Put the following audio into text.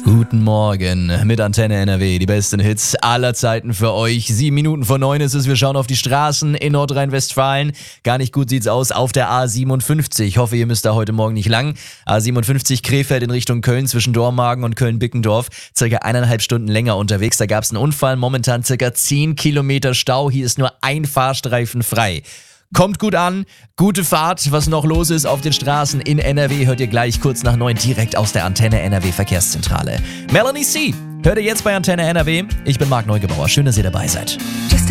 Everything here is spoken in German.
Guten Morgen mit Antenne NRW, die besten Hits aller Zeiten für euch. 7 Minuten vor 9 ist es, wir schauen auf die Straßen in Nordrhein-Westfalen. Gar nicht gut sieht's aus auf der A57. Ich hoffe, ihr müsst da heute Morgen nicht lang. A57 Krefeld in Richtung Köln zwischen Dormagen und Köln-Bickendorf. Circa 1,5 Stunden länger unterwegs. Da gab's einen Unfall, momentan circa 10 Kilometer Stau. Hier ist nur ein Fahrstreifen frei. Kommt gut an, gute Fahrt. Was noch los ist auf den Straßen in NRW, hört ihr gleich kurz nach 9 direkt aus der Antenne NRW Verkehrszentrale. Melanie C. hört ihr jetzt bei Antenne NRW. Ich bin Marc Neugebauer. Schön, dass ihr dabei seid.